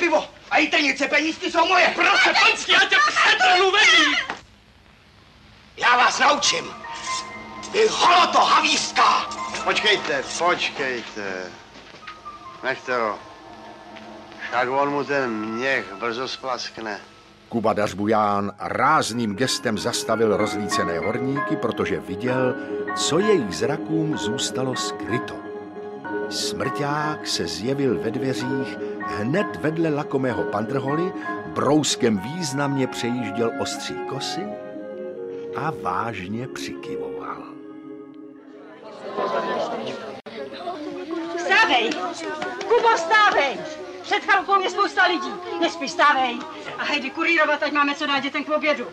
pivo a jitrnice, penízky jsou moje. Prosím, panský, já tě předrhnu vedí. Já vás naučím. Vy holoto havířská. Počkejte. Nechte ho. Však on mu ten měch brzo splaskne. Kuba Dařbuján rázným gestem zastavil rozlícené horníky, protože viděl, co jejich zrakům zůstalo skryto. Smrťák se zjevil ve dveřích hned vedle lakomého pandrholy, brouskem významně přejížděl ostří kosy a vážně přikyvoval. Vstávej! Kubo, vstávej! Před chalupou je spousta lidí. Nespí, vstávej. A hejdi kurírovat, ať máme co dát dětem k obědu.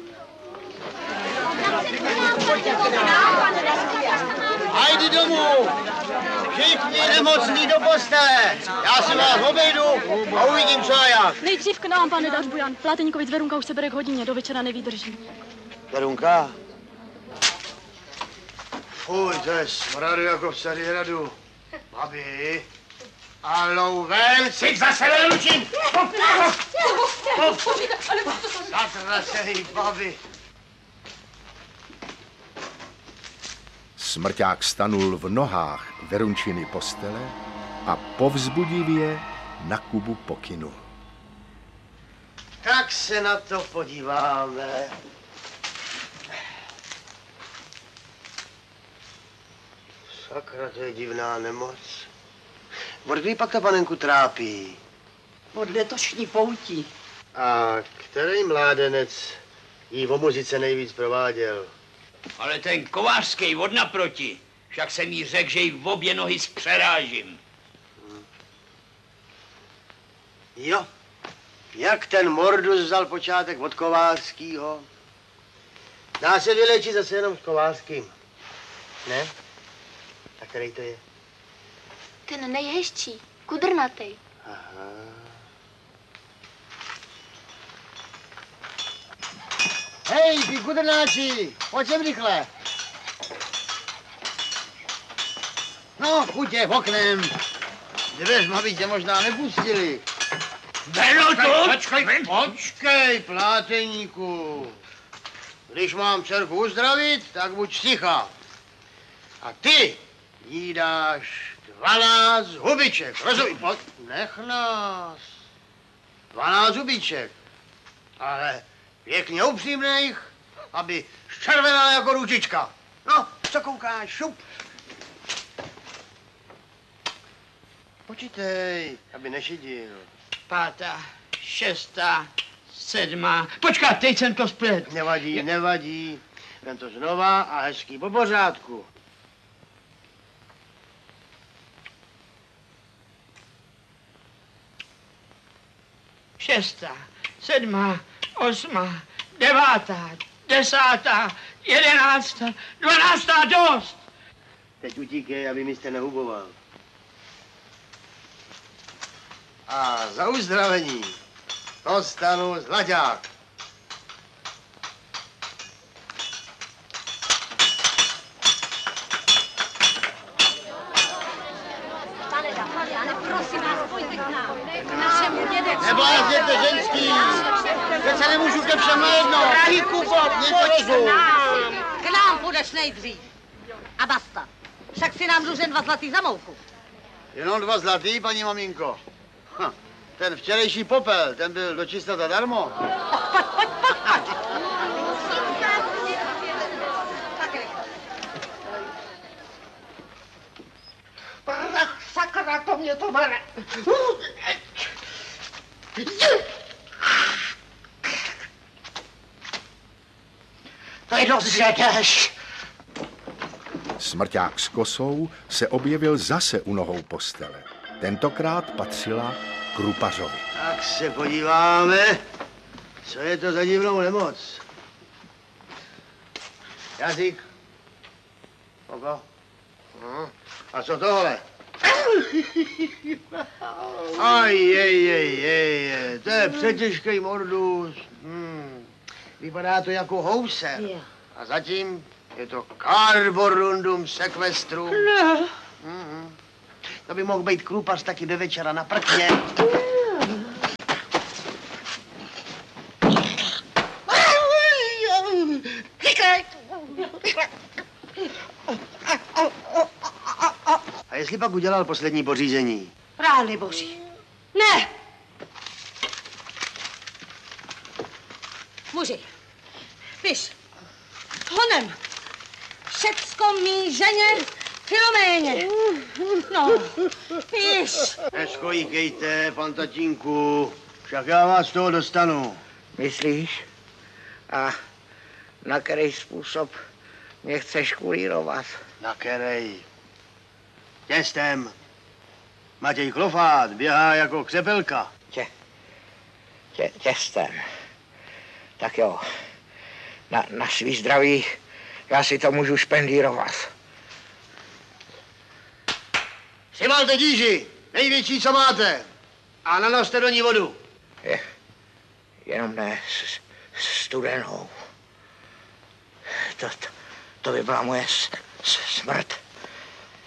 Hajdi domů! Všichni nemocní do postele! Já si vás obejdu a uvidím, co a jak. Nejdřív k nám, pane Dařbujan. Pláteníkovic Verunka už se bere k hodině, do večera nevydrží. Verunka? Fuj, to je smradu jako v Cařihradu. Babi, alou ven, si zase neručím! Zatracený babi. Smrťák stanul v nohách Verunčiny postele a povzbudivě na Kubu pokynul. Tak se na to podíváme. Sakra, to je divná nemoc. Od kdy pak ta panenku trápí? Od letošní poutí. A který mládenec jí v muzice nejvíc prováděl? Ale ten kovářský od naproti. Však jsem jí řekl, že jí v obě nohy zpřerážím. Jo. Jak ten Mordus vzal počátek od Kovářskýho? Dá se vylečit zase jenom s Kovářským. Ne? A který to je? Ten nejhezčí, kudrnatej. Aha. Hej, ty kudrnáči, pojď sem rychle. No, chutě oknem. Dveřma by tě možná nepustili. Velo tu! Počkej, pláteníku. Když mám dcerku uzdravit, tak buď ticha. A ty jí dáš 12 hubiček, rozumíš? Nech nás. 12 hubiček. Ale pěkně upřímných, aby zčervenala jako ručička. No, co koukáš, šup. Počítej, aby nešidil. 5., 6., 7. Počkat, teď jsem to splet. Nevadí. Ven to znova a hezký po pořádku. 6., 7., 8., 9., 10., 11., 12. dost. Teď utíkej, aby mi jste nehuboval. A za uzdravení dostanu zlaťák. Prosím vás, pojďte k nám. K našemu dědečku. Neblázněte, ženský. Teď se nemůžu ke všem najednou. Drahý Kubo, pojď k nám půjdeš nejdřív. A basta. Však si nám dlužen 2 zlatý za mouku. Jenom 2 zlatý, paní maminko. Ten včerejší popel, ten byl dočista zadarmo. Pojď. Sakra, to mě to bere. To je dost, že jdeš. Smrťák s kosou se objevil zase u nohou postele. Tentokrát patřila Krupařovi. Tak se podíváme, co je to za divnou nemoc. Jazyk. Oko. A co tohle? Aj, to je přetěžký Mordus. Vypadá to jako houser. A zatím je to Carborundum sequestrum. To by mohl být Krupař taky do večera na prkně. jestli pak udělal poslední pořízení. Rány boží. Ne! Muži, piš. Honem. Všecko mý ženě Filoméně. No, piš. Neskojíkejte, pan tatínku, však já vás z toho dostanu. Myslíš? A na který způsob mě chceš kurírovat? Na kerej. Těstem. Matěj Klofát běhá jako křepelka. Těstem. Tak jo, na svý zdraví já si to můžu špendírovat. Přimalte díži, největší, co máte. A nanoste do ní vodu. Jenom ne studenou. To by byla moje smrt.